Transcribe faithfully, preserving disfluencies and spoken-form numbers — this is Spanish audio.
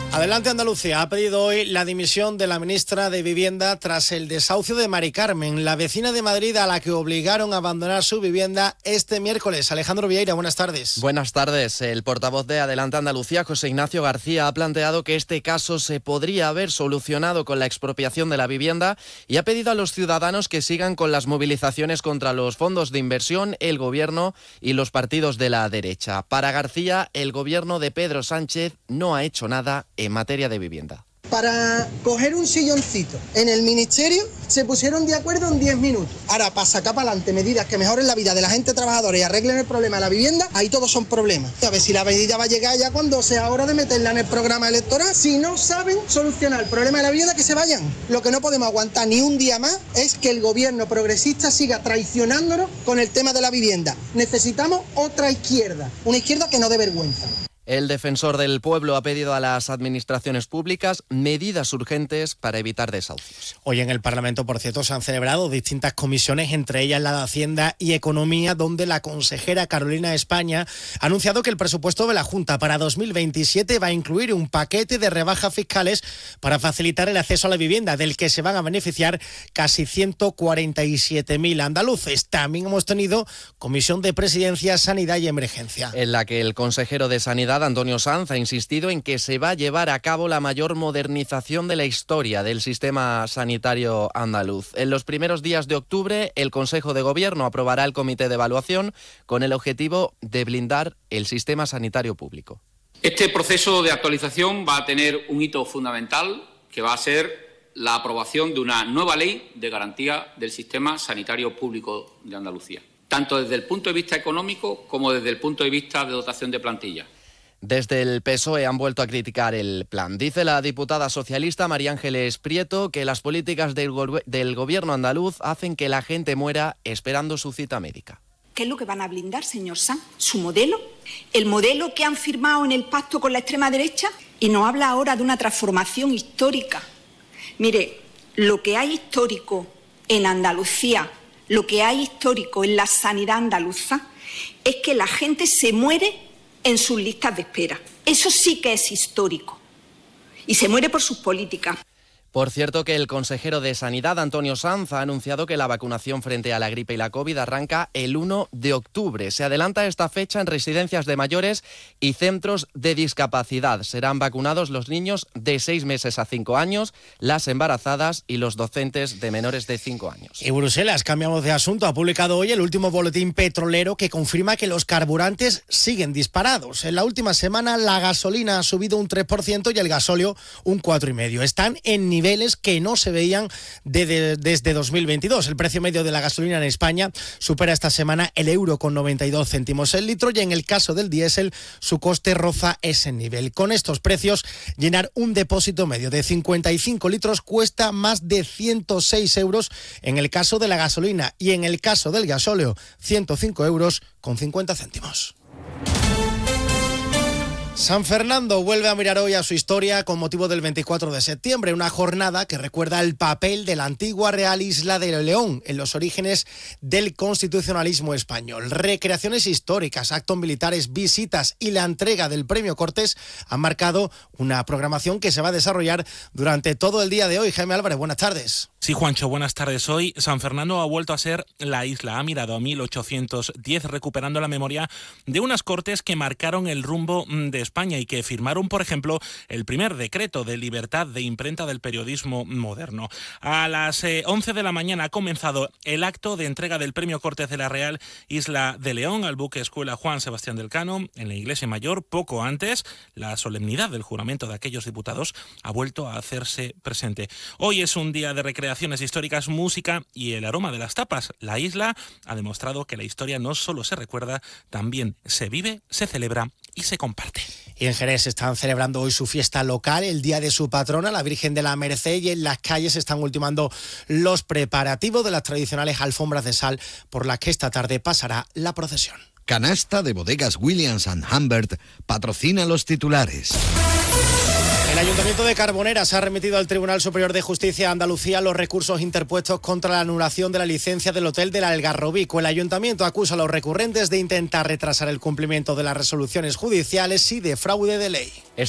Adelante Andalucía ha pedido hoy la dimisión de la ministra de Vivienda tras el desahucio de Mari Carmen, la vecina de Madrid a la que obligaron a abandonar su vivienda este miércoles. Alejandro Vieira, buenas tardes. Buenas tardes. El portavoz de Adelante Andalucía, José Ignacio García, ha planteado que este caso se podría haber solucionado con la expropiación de la vivienda y ha pedido a los ciudadanos que sigan con las movilizaciones contra los fondos de inversión, el gobierno y los partidos de la derecha. Para García, el gobierno de Pedro Sánchez no ha hecho nada en materia de vivienda. Para coger un silloncito en el ministerio se pusieron de acuerdo en diez minutos. Ahora, para sacar para adelante medidas que mejoren la vida de la gente trabajadora y arreglen el problema de la vivienda, ahí todos son problemas. A ver si la medida va a llegar ya cuando sea hora de meterla en el programa electoral. Si no saben solucionar el problema de la vivienda, que se vayan. Lo que no podemos aguantar ni un día más es que el gobierno progresista siga traicionándonos con el tema de la vivienda. Necesitamos otra izquierda, una izquierda que no dé vergüenza. El defensor del pueblo ha pedido a las administraciones públicas medidas urgentes para evitar desahucios. Hoy en el Parlamento, por cierto, se han celebrado distintas comisiones, entre ellas la de Hacienda y Economía, donde la consejera Carolina España ha anunciado que el presupuesto de la Junta para dos mil veintisiete va a incluir un paquete de rebajas fiscales para facilitar el acceso a la vivienda, del que se van a beneficiar casi ciento cuarenta y siete mil andaluces. También hemos tenido comisión de Presidencia, Sanidad y Emergencia, en la que el consejero de Sanidad, Antonio Sanz, ha insistido en que se va a llevar a cabo la mayor modernización de la historia del sistema sanitario andaluz. En los primeros días de octubre, el Consejo de Gobierno aprobará el comité de evaluación con el objetivo de blindar el sistema sanitario público. Este proceso de actualización va a tener un hito fundamental, que va a ser la aprobación de una nueva ley de garantía del sistema sanitario público de Andalucía, tanto desde el punto de vista económico como desde el punto de vista de dotación de plantilla. Desde el P S O E han vuelto a criticar el plan. Dice la diputada socialista María Ángeles Prieto que las políticas del, go- del gobierno andaluz hacen que la gente muera esperando su cita médica. ¿Qué es lo que van a blindar, señor Sanz? ¿Su modelo? ¿El modelo que han firmado en el pacto con la extrema derecha? Y nos habla ahora de una transformación histórica. Mire, lo que hay histórico en Andalucía, lo que hay histórico en la sanidad andaluza, es que la gente se muere en sus listas de espera. Eso sí que es histórico. Y se muere por sus políticas. Por cierto, que el consejero de Sanidad, Antonio Sanz, ha anunciado que la vacunación frente a la gripe y la COVID arranca el uno de octubre. Se adelanta esta fecha en residencias de mayores y centros de discapacidad. Serán vacunados los niños de seis meses a cinco años, las embarazadas y los docentes de menores de cinco años. Y Bruselas, cambiamos de asunto, ha publicado hoy el último boletín petrolero que confirma que los carburantes siguen disparados. En la última semana la gasolina ha subido un tres por ciento y el gasóleo un cuatro coma cinco por ciento. Están en nivel niveles que no se veían de, de, desde dos mil veintidós. El precio medio de la gasolina en España supera esta semana el euro con noventa y dos céntimos el litro y en el caso del diésel su coste roza ese nivel. Con estos precios, llenar un depósito medio de cincuenta y cinco litros cuesta más de ciento seis euros en el caso de la gasolina y en el caso del gasóleo ciento cinco euros con cincuenta céntimos. San Fernando vuelve a mirar hoy a su historia con motivo del veinticuatro de septiembre, una jornada que recuerda el papel de la antigua Real Isla de León en los orígenes del constitucionalismo español. Recreaciones históricas, actos militares, visitas y la entrega del Premio Cortés han marcado una programación que se va a desarrollar durante todo el día de hoy. Jaime Álvarez, buenas tardes. Sí, Juancho, buenas tardes. Hoy San Fernando ha vuelto a ser la isla. Ha mirado a mil ochocientos diez, recuperando la memoria de unas Cortes que marcaron el rumbo de España y que firmaron, por ejemplo, el primer decreto de libertad de imprenta del periodismo moderno. A las eh, once de la mañana ha comenzado el acto de entrega del Premio Cortés de la Real Isla de León al buque escuela Juan Sebastián del Cano en la Iglesia Mayor. Poco antes, la solemnidad del juramento de aquellos diputados ha vuelto a hacerse presente. Hoy es un día de recreación históricas, música y el aroma de las tapas. La isla ha demostrado que la historia no solo se recuerda, también se vive, se celebra y se comparte. Y en Jerez están celebrando hoy su fiesta local, el día de su patrona, la Virgen de la Merced, y en las calles están ultimando los preparativos de las tradicionales alfombras de sal por las que esta tarde pasará la procesión. Canasta de bodegas Williams and Humbert patrocina los titulares. El Ayuntamiento de Carboneras ha remitido al Tribunal Superior de Justicia de Andalucía los recursos interpuestos contra la anulación de la licencia del Hotel del Algarrobico. El Ayuntamiento acusa a los recurrentes de intentar retrasar el cumplimiento de las resoluciones judiciales y de fraude de ley.